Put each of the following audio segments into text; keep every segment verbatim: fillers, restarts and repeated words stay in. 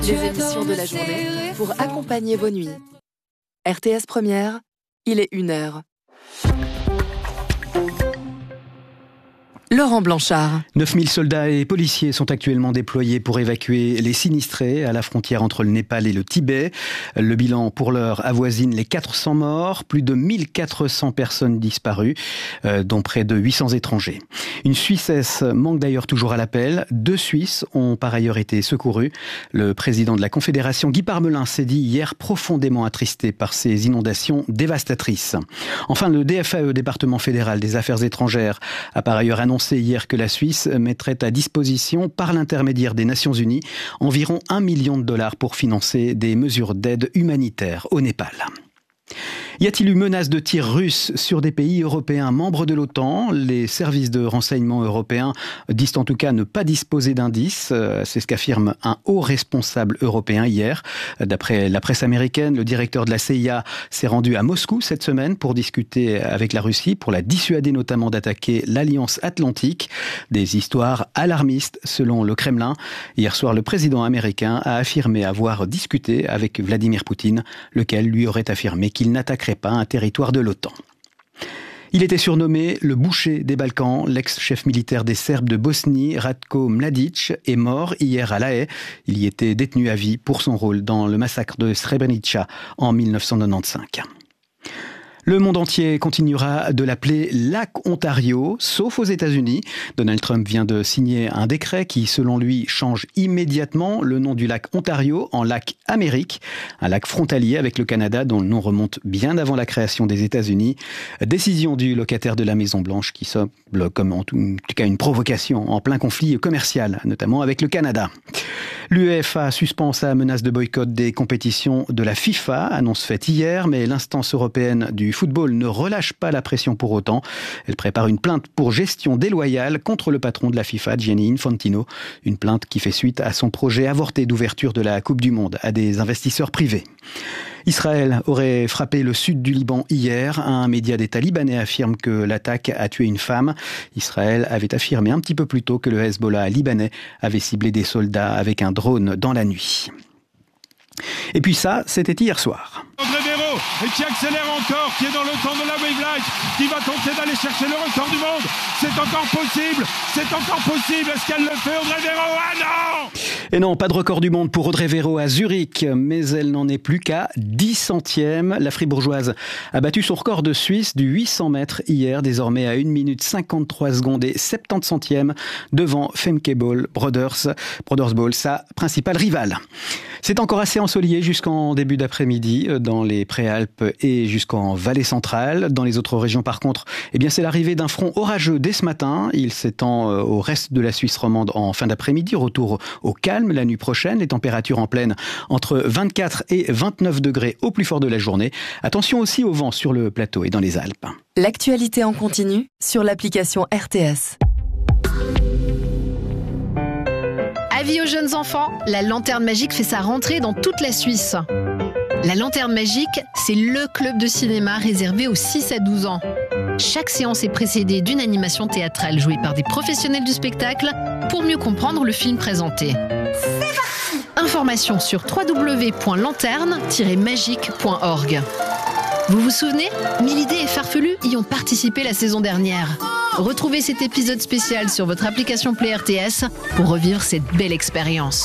Les émissions de la journée pour accompagner vos nuits. R T S Première, il est une heure. Laurent Blanchard. neuf mille soldats et policiers sont actuellement déployés pour évacuer les sinistrés à la frontière entre le Népal et le Tibet. Le bilan pour l'heure avoisine les quatre cents morts, plus de mille quatre cents personnes disparues, euh, dont près de huit cents étrangers. Une Suissesse manque d'ailleurs toujours à l'appel. Deux Suisses ont par ailleurs été secourus. Le président de la Confédération, Guy Parmelin, s'est dit hier profondément attristé par ces inondations dévastatrices. Enfin, le D F A E, département fédéral des affaires étrangères, a par ailleurs annoncé hier que la Suisse mettrait à disposition, par l'intermédiaire des Nations Unies, environ un million de dollars pour financer des mesures d'aide humanitaire au Népal. Y a-t-il eu menace de tirs russes sur des pays européens membres de l'OTAN ? Les services de renseignement européens disent en tout cas ne pas disposer d'indices. C'est ce qu'affirme un haut responsable européen hier. D'après la presse américaine, le directeur de la C I A s'est rendu à Moscou cette semaine pour discuter avec la Russie, pour la dissuader notamment d'attaquer l'Alliance Atlantique. Des histoires alarmistes selon le Kremlin. Hier soir, le président américain a affirmé avoir discuté avec Vladimir Poutine, lequel lui aurait affirmé qu'il n'attaquerait pas un territoire de l'OTAN. Il était surnommé le boucher des Balkans. L'ex-chef militaire des Serbes de Bosnie, Ratko Mladic, est mort hier à La Haye. Il y était détenu à vie pour son rôle dans le massacre de Srebrenica en mille neuf cent quatre-vingt-quinze. Le monde entier continuera de l'appeler lac Ontario, sauf aux États-Unis. Donald Trump vient de signer un décret qui, selon lui, change immédiatement le nom du lac Ontario en lac Amérique, un lac frontalier avec le Canada dont le nom remonte bien avant la création des États-Unis. Décision du locataire de la Maison-Blanche qui semble comme en tout cas une provocation en plein conflit commercial, notamment avec le Canada. L'UEFA suspend sa menace de boycott des compétitions de la FIFA, annonce faite hier, mais l'instance européenne du football ne relâche pas la pression pour autant. Elle prépare une plainte pour gestion déloyale contre le patron de la FIFA, Gianni Infantino, une plainte qui fait suite à son projet avorté d'ouverture de la Coupe du Monde à des investisseurs privés. Israël aurait frappé le sud du Liban hier. Un média des Talibans affirme que l'attaque a tué une femme. Israël avait affirmé un petit peu plus tôt que le Hezbollah libanais avait ciblé des soldats avec un drone dans la nuit. Et puis ça, c'était hier soir. André Véro, qui accélère encore, qui est dans le temps de la Wave Light, qui va tenter d'aller chercher le record du monde. C'est encore possible, c'est encore possible. Est-ce qu'elle le fait, Audrey Véro ? Ah non ! Et non, pas de record du monde pour Audrey Véro à Zurich, mais elle n'en est plus qu'à dix centièmes. La Fribourgeoise a battu son record de Suisse du huit cents mètres hier, désormais à une minute cinquante-trois secondes et soixante-dix centièmes devant Femke Bol, Brothers, Brothers Ball, sa principale rivale. C'est encore assez ensoleillé jusqu'en début d'après-midi dans les Préalpes et jusqu'en Vallée centrale. Dans les autres régions, par contre, eh bien, c'est l'arrivée d'un front orageux dès ce matin. Il s'étend au reste de la Suisse romande en fin d'après-midi. Retour au calme la nuit prochaine. Les températures en pleine entre vingt-quatre et vingt-neuf degrés au plus fort de la journée. Attention aussi au vent sur le plateau et dans les Alpes. L'actualité en continu sur l'application R T S. Avis aux jeunes enfants, la Lanterne Magique fait sa rentrée dans toute la Suisse. La Lanterne Magique, c'est le club de cinéma réservé aux six à douze ans. Chaque séance est précédée d'une animation théâtrale jouée par des professionnels du spectacle pour mieux comprendre le film présenté. C'est parti ! Informations sur w w w point lanterne tiret magique point org. Vous vous souvenez ? Milidé et Farfelu y ont participé la saison dernière. Retrouvez cet épisode spécial sur votre application Play R T S pour revivre cette belle expérience.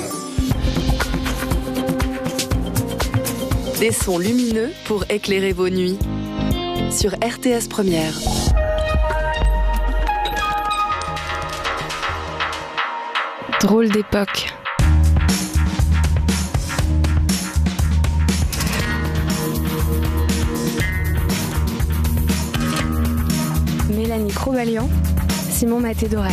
Des sons lumineux pour éclairer vos nuits. Sur R T S Première. Drôle d'époque. Mélanie Crobalian, Simon Maté-Doré.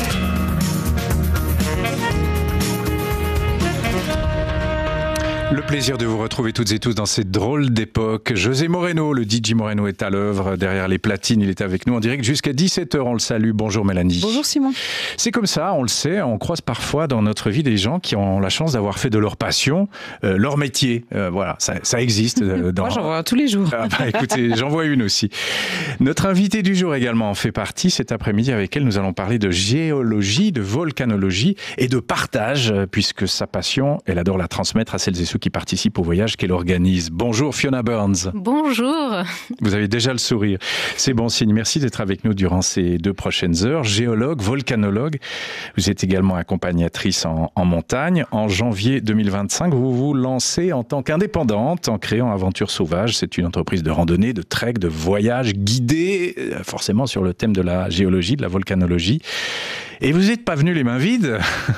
Le plaisir de vous retrouver toutes et tous dans cette drôle d'époque. José Moreno, le D J Moreno est à l'œuvre derrière les platines. Il est avec nous en direct jusqu'à dix-sept heures. On le salue. Bonjour Mélanie. Bonjour Simon. C'est comme ça, on le sait, on croise parfois dans notre vie des gens qui ont la chance d'avoir fait de leur passion euh, leur métier. Euh, voilà, ça, ça existe. Euh, dans... Moi j'en vois tous les jours. Ah bah, écoutez, j'en vois une aussi. Notre invitée du jour également en fait partie. Cet après-midi avec elle, nous allons parler de géologie, de volcanologie et de partage, puisque sa passion, elle adore la transmettre à celles et ceux qui participent au voyage qu'elle organise. Bonjour Fiona Burns. Bonjour. Vous avez déjà le sourire. C'est bon signe. Merci d'être avec nous durant ces deux prochaines heures. Géologue, volcanologue. Vous êtes également accompagnatrice en, en montagne. En janvier deux mille vingt-cinq, vous vous lancez en tant qu'indépendante en créant Aventure Sauvage. C'est une entreprise de randonnée, de trek, de voyage guidé, forcément sur le thème de la géologie, de la volcanologie. Et vous n'êtes pas venu les mains vides.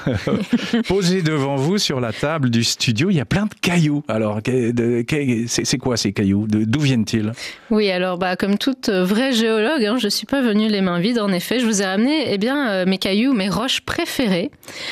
Posé devant vous sur la table du studio, il y a plein de cailloux. Alors, c'est quoi ces cailloux? D'où viennent-ils? Oui, alors bah, comme toute vraie géologue, hein, je ne suis pas venue les mains vides. En effet, je vous ai ramené eh bien, euh, mes cailloux, mes roches préférées.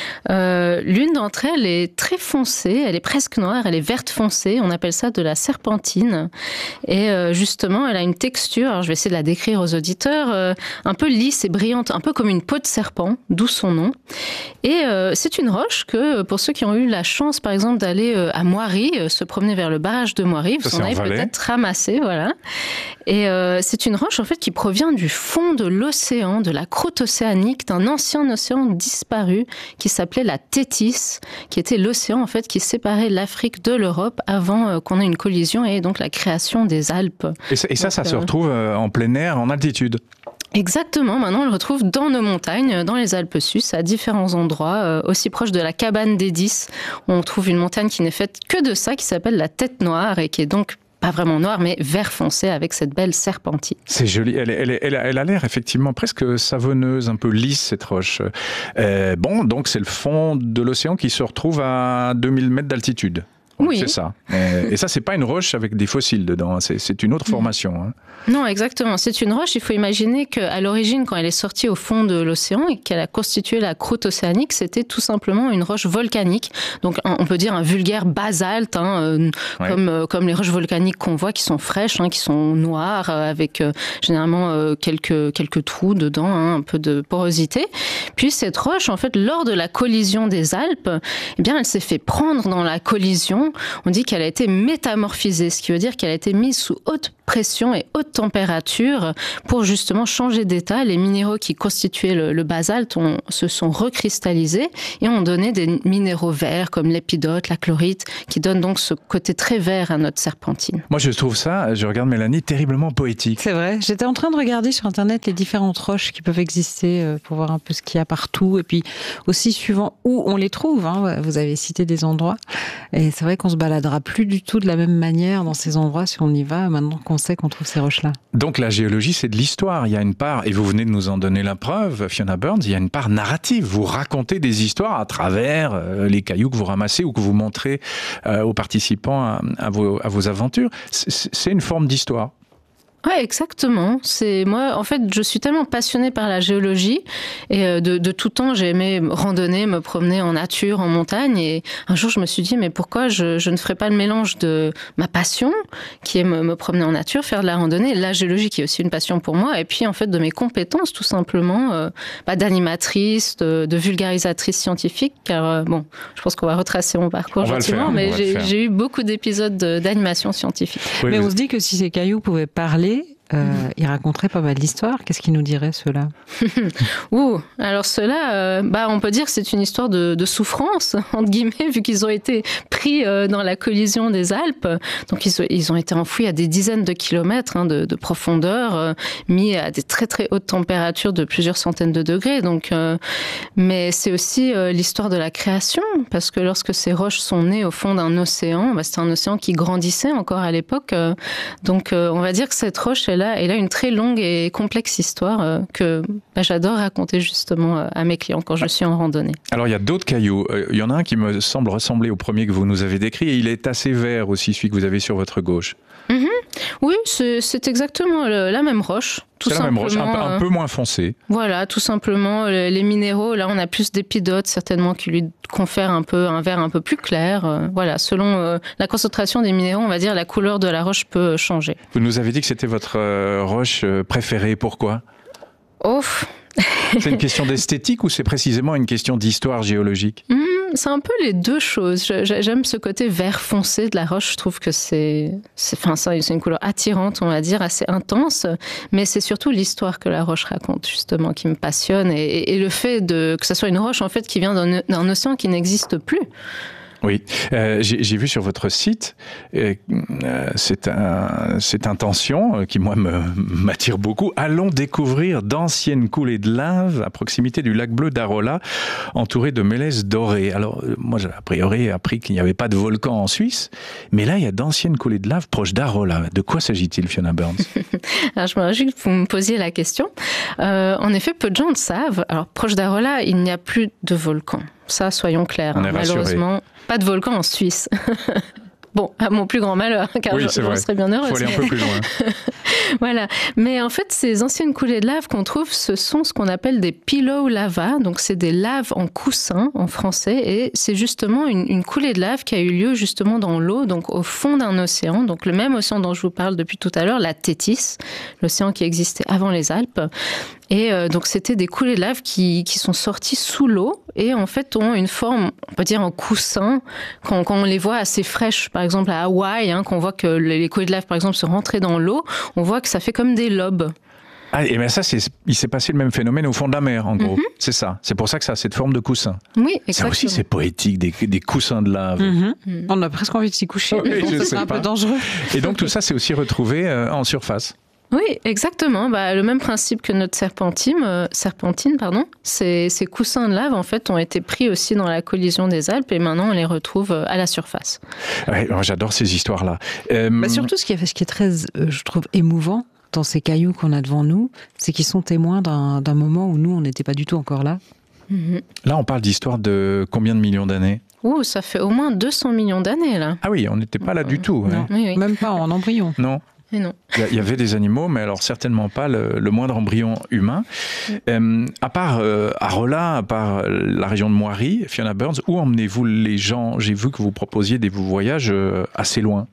Euh, L'une d'entre elles est très foncée, elle est presque noire, elle est verte foncée. On appelle ça de la serpentine. Et euh, justement, elle a une texture, alors je vais essayer de la décrire aux auditeurs, euh, un peu lisse et brillante, un peu comme une peau de serpent. D'où son nom. Et euh, c'est une roche que, pour ceux qui ont eu la chance, par exemple, d'aller euh, à Moiry, euh, se promener vers le barrage de Moiry, vous en avez peut-être ramassé, voilà. Et euh, c'est une roche, en fait, qui provient du fond de l'océan, de la croûte océanique, d'un ancien océan disparu qui s'appelait la Thétis, qui était l'océan, en fait, qui séparait l'Afrique de l'Europe avant euh, qu'on ait une collision et donc la création des Alpes. Et ça, et ça, donc, ça euh... se retrouve en plein air, en altitude? Exactement, maintenant on le retrouve dans nos montagnes, dans les Alpes suisses, à différents endroits, euh, aussi proche de la cabane des Dix. On trouve une montagne qui n'est faite que de ça, qui s'appelle la Tête Noire et qui est donc pas vraiment noire, mais vert foncé avec cette belle serpentine. C'est joli, elle, elle, elle, elle a l'air effectivement presque savonneuse, un peu lisse cette roche. Euh, bon, donc c'est le fond de l'océan qui se retrouve à deux mille mètres d'altitude. Oui. C'est ça. Et ça, c'est pas une roche avec des fossiles dedans, c'est, c'est une autre formation. Hein. Non, exactement. C'est une roche. Il faut imaginer qu'à l'origine, quand elle est sortie au fond de l'océan et qu'elle a constitué la croûte océanique, c'était tout simplement une roche volcanique. Donc, on peut dire un vulgaire basalte, hein, euh, ouais. comme, euh, comme les roches volcaniques qu'on voit, qui sont fraîches, hein, qui sont noires, euh, avec euh, généralement euh, quelques, quelques trous dedans, hein, un peu de porosité. Puis cette roche, en fait, lors de la collision des Alpes, eh bien, elle s'est fait prendre dans la collision. On dit qu'elle a été métamorphisée, ce qui veut dire qu'elle a été mise sous haute pression et haute température pour justement changer d'état. Les minéraux qui constituaient le, le basalte ont, se sont recristallisés et ont donné des minéraux verts comme l'épidote, la chlorite, qui donnent donc ce côté très vert à notre serpentine. Moi, je trouve ça, je regarde Mélanie, terriblement poétique. C'est vrai. J'étais en train de regarder sur Internet les différentes roches qui peuvent exister pour voir un peu ce qu'il y a partout et puis aussi suivant où on les trouve. Hein. Vous avez cité des endroits et c'est vrai qu'on se baladera plus du tout de la même manière dans ces endroits si on y va maintenant qu'on sait qu'on trouve ces roches-là. Donc la géologie, c'est de l'histoire. Il y a une part, et vous venez de nous en donner la preuve, Fiona Burns, il y a une part narrative. Vous racontez des histoires à travers euh, les cailloux que vous ramassez ou que vous montrez euh, aux participants à, à, vos, à vos aventures. C'est, c'est une forme d'histoire. Ouais, exactement. C'est moi, en fait, je suis tellement passionnée par la géologie et de, de tout temps, j'ai aimé randonner, me promener en nature, en montagne. Et un jour, je me suis dit, mais pourquoi je, je ne ferais pas le mélange de ma passion, qui est me, me promener en nature, faire de la randonnée, et la géologie, qui est aussi une passion pour moi, et puis en fait de mes compétences, tout simplement, euh, bah, d'animatrice, de, de vulgarisatrice scientifique, car euh, bon, je pense qu'on va retracer mon parcours gentiment, mais j'ai, j'ai eu beaucoup d'épisodes d'animation scientifique. Oui, mais on se dit que si ces cailloux pouvaient parler, Euh, mmh. il raconterait pas mal d'histoires. Qu'est-ce qu'il nous dirait, ceux-là? Ouh, alors ceux-là, euh, bah, on peut dire que c'est une histoire de, de souffrance, entre guillemets, vu qu'ils ont été pris euh, dans la collision des Alpes. Donc, ils, ils ont été enfouis à des dizaines de kilomètres hein, de, de profondeur, euh, mis à des très, très hautes températures de plusieurs centaines de degrés. Donc, euh, mais c'est aussi euh, l'histoire de la création, parce que lorsque ces roches sont nées au fond d'un océan, bah, c'était un océan qui grandissait encore à l'époque. Euh, donc, euh, on va dire que cette roche, elle là, il a une très longue et complexe histoire euh, que bah, j'adore raconter justement euh, à mes clients quand je suis en randonnée. Alors il y a d'autres cailloux. Euh, il y en a un qui me semble ressembler au premier que vous nous avez décrit et il est assez vert aussi, celui que vous avez sur votre gauche. Mm-hmm. Oui, c'est, c'est exactement le, la même roche. Tout c'est la même roche, un peu, un peu moins foncée. Voilà, tout simplement, les, les minéraux, là on a plus d'épidote certainement qui lui confèrent un peu un vert un peu plus clair. Euh, voilà, selon euh, la concentration des minéraux, on va dire la couleur de la roche peut changer. Vous nous avez dit que c'était votre euh, roche préférée, pourquoi ? Oh. C'est une question d'esthétique ou c'est précisément une question d'histoire géologique ? mmh, C'est un peu les deux choses. J'aime ce côté vert foncé de la roche. Je trouve que c'est, c'est, enfin, ça, c'est une couleur attirante, on va dire, assez intense. Mais c'est surtout l'histoire que la roche raconte, justement, qui me passionne. Et, et le fait de, que ce soit une roche, en fait, qui vient d'un, d'un océan qui n'existe plus. Oui, euh, j'ai, j'ai vu sur votre site euh, cette, un, cette intention euh, qui, moi, me, m'attire beaucoup. Allons découvrir d'anciennes coulées de lave à proximité du lac bleu d'Arolla, entouré de mélèzes dorées. Alors, euh, moi, j'ai a priori appris qu'il n'y avait pas de volcan en Suisse, mais là, il y a d'anciennes coulées de lave proches d'Arolla. De quoi s'agit-il, Fiona Burns ? Alors, je me réjouis que vous me posiez la question. Euh, en effet, peu de gens le savent. Alors, proche d'Arolla, il n'y a plus de volcan. Ça, soyons clairs. On est Malheureusement, rassuré. Pas de volcan en Suisse. Bon, à mon plus grand malheur, car oui, je, je serais bien heureuse. Il faut aller un peu plus loin. Voilà. Mais en fait, ces anciennes coulées de lave qu'on trouve, ce sont ce qu'on appelle des pillow lava. Donc, c'est des laves en coussin, en français. Et c'est justement une, une coulée de lave qui a eu lieu justement dans l'eau, donc au fond d'un océan. Donc, le même océan dont je vous parle depuis tout à l'heure, la Thétis, l'océan qui existait avant les Alpes. Et euh, donc, c'était des coulées de lave qui, qui sont sorties sous l'eau et en fait ont une forme, on peut dire en coussin, quand, quand on les voit assez fraîches, par exemple à Hawaï, hein, qu'on voit que les coulées de lave, par exemple, sont rentrées dans l'eau, on voit que ça fait comme des lobes. Ah, et bien ça, c'est, il s'est passé le même phénomène au fond de la mer, en gros. Mm-hmm. C'est ça. C'est pour ça que ça a cette forme de coussin. Oui, exactement. Ça aussi, c'est poétique, des, des coussins de lave. Mm-hmm. Mm. On a presque envie de s'y coucher. Oui, bon, je c'est un pas. peu dangereux. Et donc, tout ça, c'est aussi retrouvé euh, en surface. Oui, exactement. Bah, le même principe que notre serpentine, euh, serpentine pardon. Ces, ces coussins de lave, en fait, ont été pris aussi dans la collision des Alpes et maintenant, on les retrouve à la surface. Ouais, j'adore ces histoires-là. Euh... Bah, surtout, ce qui, est, ce qui est très, euh, je trouve, émouvant dans ces cailloux qu'on a devant nous, c'est qu'ils sont témoins d'un, d'un moment où nous, on n'était pas du tout encore là. Mm-hmm. Là, on parle d'histoire de combien de millions d'années ? Ouh, ça fait au moins deux cents millions d'années, là. Ah oui, on n'était pas là du tout. Non, hein. oui, oui. Même pas en embryon. Non. Et non. Il y avait des animaux, mais alors certainement pas le, le moindre embryon humain. Euh, à part euh, Arolla, à part la région de Moiry, Fiona Burns, où emmenez-vous les gens ? J'ai vu que vous proposiez des voyages euh, assez loin.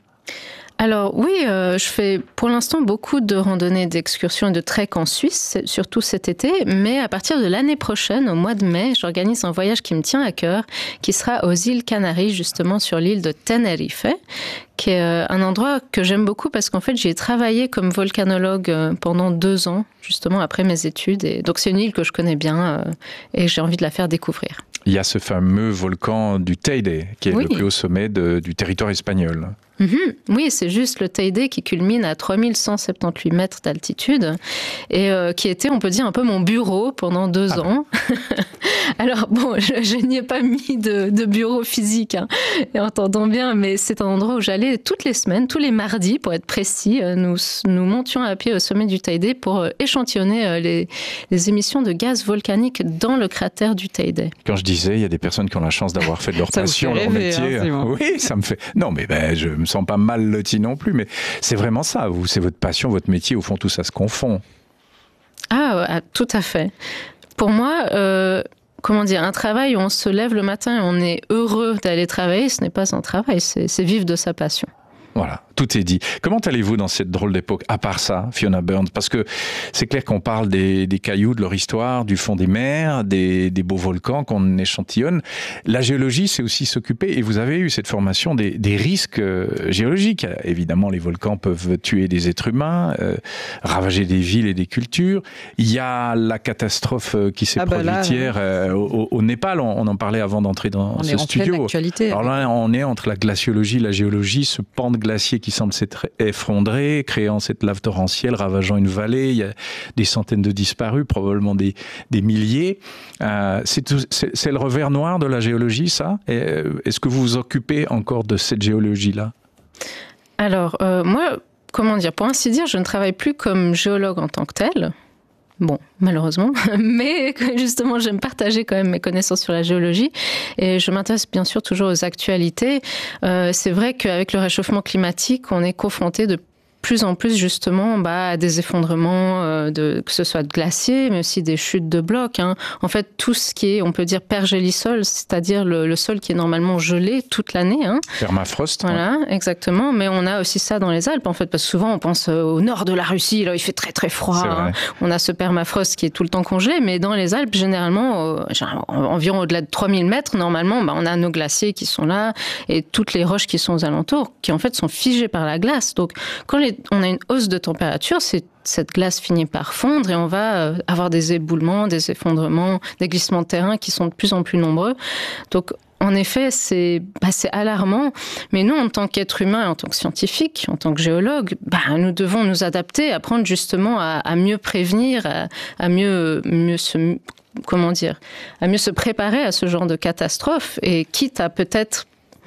Alors oui, euh, je fais pour l'instant beaucoup de randonnées, d'excursions et de trek en Suisse, surtout cet été, mais à partir de l'année prochaine, au mois de mai, j'organise un voyage qui me tient à cœur, qui sera aux îles Canaries, justement sur l'île de Tenerife, qui est un endroit que j'aime beaucoup parce qu'en fait, j'y ai travaillé comme volcanologue pendant deux ans, justement après mes études, et donc c'est une île que je connais bien et j'ai envie de la faire découvrir. Il y a ce fameux volcan du Teide, qui est oui. le plus haut sommet de, du territoire espagnol. Mmh, oui, c'est juste le Teide qui culmine à trois mille cent soixante-dix-huit mètres d'altitude et euh, qui était, on peut dire, un peu mon bureau pendant deux ah ans. Ben. Alors bon, je, je n'y ai pas mis de, de bureau physique, hein, et entendons bien, mais c'est un endroit où j'allais toutes les semaines, tous les mardis pour être précis. Nous, nous montions à pied au sommet du Teide pour échantillonner les, les émissions de gaz volcaniques dans le cratère du Teide. Quand je disais, il y a des personnes qui ont la chance d'avoir fait de leur passion leur métier. Hein, bon. Oui, ça me fait. Non, mais ben, je me sens pas mal loti non plus, mais c'est vraiment ça. Vous, c'est votre passion, votre métier. Au fond, tout ça se confond. Ah, tout à fait. Pour moi. Euh... Comment dire, un travail où on se lève le matin et on est heureux d'aller travailler, ce n'est pas un travail, c'est, c'est vivre de sa passion. Voilà, tout est dit. Comment allez-vous dans cette drôle d'époque, à part ça, Fiona Burns ? Parce que c'est clair qu'on parle des, des cailloux, de leur histoire, du fond des mers, des, des beaux volcans qu'on échantillonne. La géologie, c'est aussi s'occuper, et vous avez eu cette formation, des, des risques géologiques. Évidemment, les volcans peuvent tuer des êtres humains, euh, ravager des villes et des cultures. Il y a la catastrophe qui s'est ah produite bah là, hier euh, au, au Népal, on, on en parlait avant d'entrer dans on ce est en studio. Pleine actualité. Alors là, on est entre la glaciologie, la géologie, ce pan de glacier qui semble s'être effondré, créant cette lave torrentielle, ravageant une vallée. Il y a des centaines de disparus, probablement des, des milliers. Euh, c'est, tout, c'est, c'est le revers noir de la géologie, ça ? Et, est-ce que vous vous occupez encore de cette géologie-là ? Alors, euh, moi... comment dire, pour ainsi dire, je ne travaille plus comme géologue en tant que tel. Bon, malheureusement, mais justement, j'aime partager quand même mes connaissances sur la géologie et je m'intéresse bien sûr toujours aux actualités. Euh, c'est vrai qu'avec le réchauffement climatique, on est confronté de plus en plus justement bah, à des effondrements, euh, de, que ce soit de glaciers, mais aussi des chutes de blocs. Hein. En fait, tout ce qui est, on peut dire, pergélisol, c'est-à-dire le, le sol qui est normalement gelé toute l'année. Hein. Permafrost. Voilà, ouais. exactement. Mais on a aussi ça dans les Alpes, en fait, parce que souvent on pense au nord de la Russie, là il fait très très froid. Hein. On a ce permafrost qui est tout le temps congelé, mais dans les Alpes, généralement, euh, environ au-delà de trois mille mètres, normalement, bah, on a nos glaciers qui sont là et toutes les roches qui sont aux alentours, qui en fait sont figées par la glace. Donc, quand les on a une hausse de température, c'est, cette glace finit par fondre et on va avoir des éboulements, des effondrements, des glissements de terrain qui sont de plus en plus nombreux. Donc, en effet, c'est, bah, c'est alarmant. Mais nous, en tant qu'êtres humains, en tant que scientifiques, en tant que géologues, bah, nous devons nous adapter, apprendre justement à, à mieux prévenir, à, à mieux, mieux se, comment dire, à mieux se préparer à ce genre de catastrophe et quitte à peut-être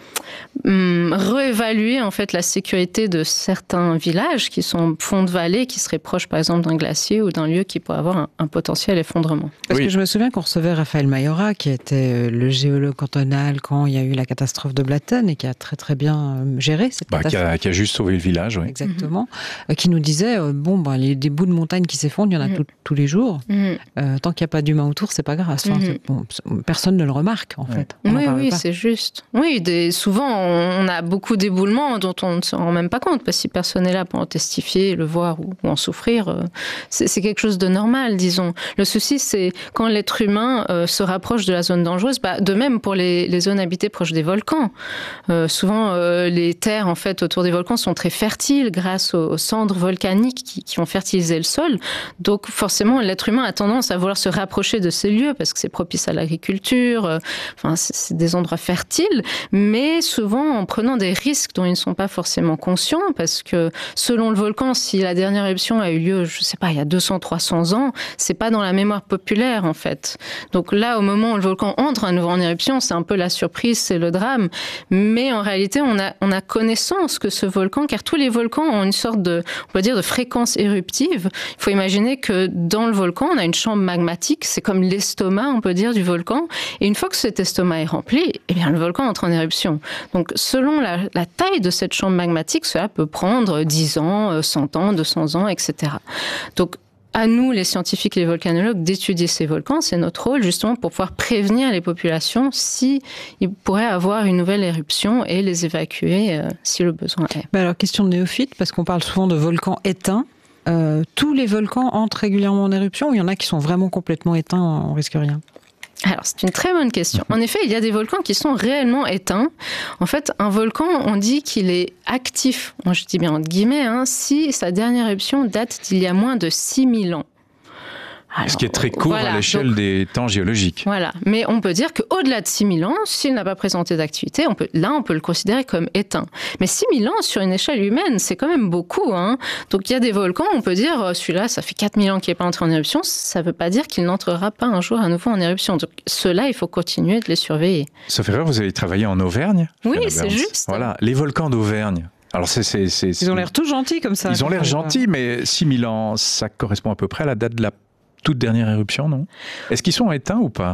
Hum, réévaluer en fait la sécurité de certains villages qui sont au fond de vallée, qui seraient proches par exemple d'un glacier ou d'un lieu qui pourrait avoir un, un potentiel effondrement. Parce oui. que je me souviens qu'on recevait Raphaël Mayora, qui était le géologue cantonal quand il y a eu la catastrophe de Blatten et qui a très très bien géré cette bah, catastrophe. Qui a, qui a juste sauvé le village, oui. Exactement. Mm-hmm. Qui nous disait, euh, bon, bah, les, des bouts de montagne qui s'effondrent, il y en a mm-hmm. tout, tous les jours. Mm-hmm. Euh, tant qu'il n'y a pas d'humain autour, c'est pas grave. Enfin, mm-hmm. c'est, bon, personne ne le remarque en ouais. fait. On oui, oui, pas. C'est juste. Oui, des, souvent on a beaucoup d'éboulements dont on ne se rend même pas compte, parce que si personne n'est là pour en testifier, le voir ou, ou en souffrir, c'est, c'est quelque chose de normal, disons. Le souci, c'est quand l'être humain euh, se rapproche de la zone dangereuse, bah, de même pour les, les zones habitées proches des volcans. Euh, souvent, euh, les terres en fait, autour des volcans sont très fertiles grâce aux, aux cendres volcaniques qui, qui ont fertilisé le sol. Donc forcément, l'être humain a tendance à vouloir se rapprocher de ces lieux parce que c'est propice à l'agriculture, euh, enfin, c'est, c'est des endroits fertiles, mais souvent en prenant des risques dont ils ne sont pas forcément conscients, parce que selon le volcan, si la dernière éruption a eu lieu, je ne sais pas, il y a deux cents à trois cents ans, c'est pas dans la mémoire populaire, en fait. Donc là, au moment où le volcan entre à nouveau en éruption, c'est un peu la surprise, c'est le drame. Mais en réalité, on a, on a connaissance que ce volcan, car tous les volcans ont une sorte de, on peut dire, de fréquence éruptive. Il faut imaginer que dans le volcan, on a une chambre magmatique, c'est comme l'estomac, on peut dire, du volcan. Et une fois que cet estomac est rempli, eh bien, le volcan entre en éruption. Donc, selon la, la taille de cette chambre magmatique, cela peut prendre dix ans, cent ans, deux cents ans, et cetera. Donc, à nous, les scientifiques et les volcanologues, d'étudier ces volcans. C'est notre rôle, justement, pour pouvoir prévenir les populations s'ils pourraient avoir une nouvelle éruption et les évacuer euh, si le besoin est. Mais alors, question de néophyte, parce qu'on parle souvent de volcans éteints. Euh, tous les volcans entrent régulièrement en éruption ou il y en a qui sont vraiment complètement éteints, on risque rien ? Alors, c'est une très bonne question. En effet, il y a des volcans qui sont réellement éteints. En fait, un volcan, on dit qu'il est actif, moi je dis bien entre guillemets, hein, si sa dernière éruption date d'il y a moins de six mille ans. Alors, ce qui est très court voilà, à l'échelle donc, des temps géologiques. Voilà, mais on peut dire qu'au-delà de six mille ans, s'il n'a pas présenté d'activité, on peut, là on peut le considérer comme éteint. Mais six mille ans sur une échelle humaine, c'est quand même beaucoup. Hein. Donc il y a des volcans, on peut dire, celui-là, ça fait quatre mille ans qu'il n'est pas entré en éruption, ça ne veut pas dire qu'il n'entrera pas un jour à nouveau en éruption. Donc ceux-là, il faut continuer de les surveiller. Sauf erreur, vous avez travaillé en Auvergne ? Oui, c'est juste. Voilà, les volcans d'Auvergne. Alors c'est, c'est, c'est, Ils ont l'air tout gentils comme ça. Ils ont l'air gentils, mais six mille ans, ça correspond à peu près à la date de la toute dernière éruption, non ? Est-ce qu'ils sont éteints ou pas ?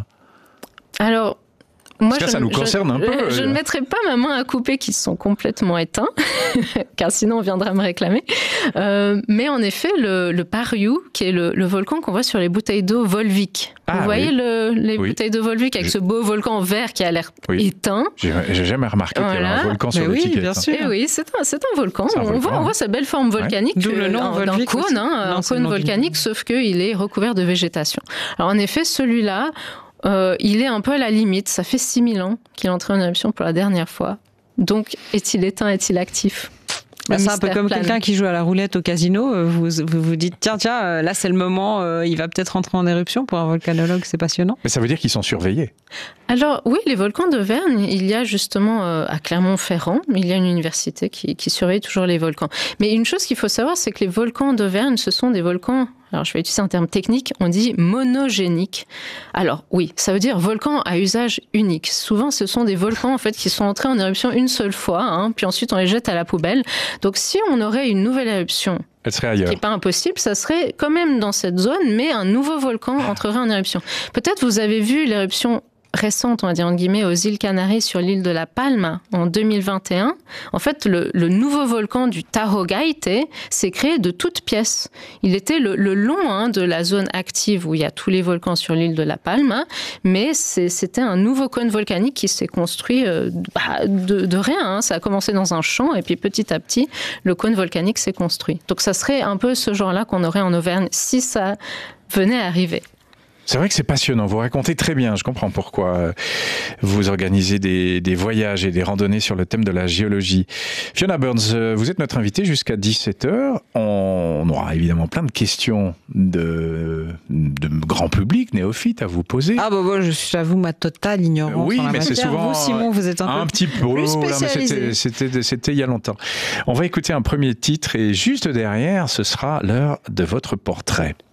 Alors, moi, Parce que je, ça nous je, concerne un je, peu. Je ne mettrai pas ma main à couper qu'ils sont complètement éteints, car sinon on viendra me réclamer. Euh, mais en effet, le, le Pariou, qui est le, le volcan qu'on voit sur les bouteilles d'eau Volvic. Ah, Vous voyez oui. le, les oui. bouteilles d'eau Volvic avec je... ce beau volcan vert qui a l'air oui. éteint. J'ai, j'ai jamais remarqué voilà. qu'il y avait un volcan sur oui, l'étiquette. Bien sûr. Et oui, c'est un, c'est un volcan. C'est un on, volcan voit, on voit sa belle forme volcanique, ouais. D'où le nom d'un, d'un cône, hein, un cône volcanique, sauf qu'il est recouvert de végétation. Alors en effet, celui-là, Euh, il est un peu à la limite. Ça fait six mille ans qu'il est entré en éruption pour la dernière fois. Donc, est-il éteint, est-il actif ? Bah, c'est un peu comme plane. Quelqu'un qui joue à la roulette au casino. Vous vous, vous dites, tiens, tiens, là c'est le moment, euh, il va peut-être rentrer en éruption. Pour un volcanologue, c'est passionnant. Mais ça veut dire qu'ils sont surveillés ? Alors oui, les volcans d'Auvergne, il y a justement euh, à Clermont-Ferrand, il y a une université qui, qui surveille toujours les volcans. Mais une chose qu'il faut savoir, c'est que les volcans d'Auvergne, ce sont des volcans alors je vais utiliser un terme technique, on dit monogénique. Alors oui, ça veut dire volcan à usage unique. Souvent, ce sont des volcans en fait qui sont entrés en éruption une seule fois, hein, puis ensuite on les jette à la poubelle. Donc si on aurait une nouvelle éruption, elle serait ailleurs. Ce qui n'est pas impossible, ça serait quand même dans cette zone, mais un nouveau volcan entrerait en éruption. Peut-être vous avez vu l'éruption récente, on va dire en guillemets, aux îles Canaries sur l'île de la Palme en deux mille vingt et un. En fait, le, le nouveau volcan du Tajo Gaite s'est créé de toutes pièces. Il était le, le long hein, de la zone active où il y a tous les volcans sur l'île de la Palme, hein, mais c'est, c'était un nouveau cône volcanique qui s'est construit euh, bah, de, de rien. Hein. Ça a commencé dans un champ et puis petit à petit, le cône volcanique s'est construit. Donc ça serait un peu ce genre-là qu'on aurait en Auvergne si ça venait à arriver. C'est vrai que c'est passionnant, vous racontez très bien, je comprends pourquoi vous organisez des, des voyages et des randonnées sur le thème de la géologie. Fiona Burns, vous êtes notre invitée jusqu'à dix-sept heures. On aura évidemment plein de questions de, de grand public, néophyte à vous poser. Ah bah moi, j'avoue ma totale ignorance. Oui, en la mais matière. c'est souvent... Vous, Simon, vous êtes un, un peu petit peu plus là, mais spécialisé. c'était, c'était, c'était il y a longtemps. On va écouter un premier titre et juste derrière, ce sera l'heure de votre portrait.